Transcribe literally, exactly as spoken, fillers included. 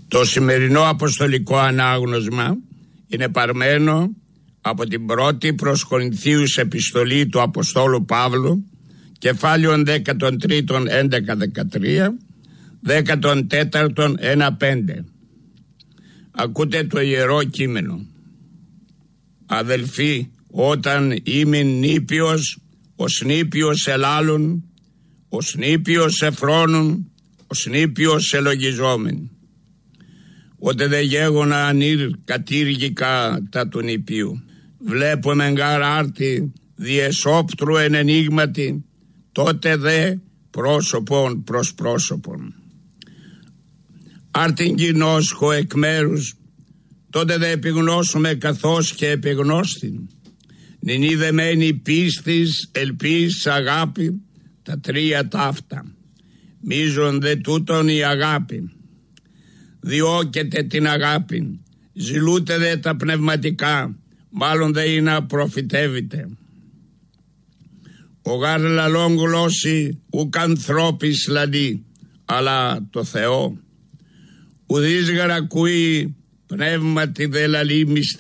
Το σημερινό αποστολικό ανάγνωσμα είναι παρμένο από την πρώτη προς Κορινθίους επιστολή του Αποστόλου Παύλου, κεφάλαιον δέκατον τρίτον έντεκα δεκατρία, δέκατον τέταρτον ένα πέντε. Ακούτε το ιερό κείμενο. Αδελφοί, όταν ήμην νήπιος, ως νήπιος ελάλουν, ως νήπιος εφρόνουν, ως νήπιος ελογιζόμεν. Ότι δε γέγονα ανήρ κατήργικα τα του νηπίου. Βλέπουμε γαρ άρτη διεσόπτρου εν ενίγματι, τότε δε πρόσωπον προς πρόσωπον. Άρτην γινώσκω εκ μέρους, τότε δε επιγνώσουμε καθώς και επιγνώστην. Νην είδεμένη πίστης, ελπίς, αγάπη, τα τρία ταύτα. Μίζον δε τούτον η αγάπη. Διώκεται την αγάπη, ζηλούτε δε τα πνευματικά, μάλλον δε είναι να προφητεύεται. Ο γάρ λαλόν γλώσσι ουκ ανθρώπης λαλεί, αλλά το Θεό. Ουδείς γαρ ακούει πνεύματι δε λαλεί μυστή.